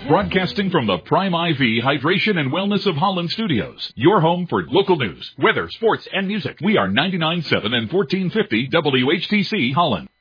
Broadcasting from the Prime IV Hydration and Wellness of Holland studios. Your home for local news, weather, sports, and music. We are 99.7 and 1450 WHTC Holland.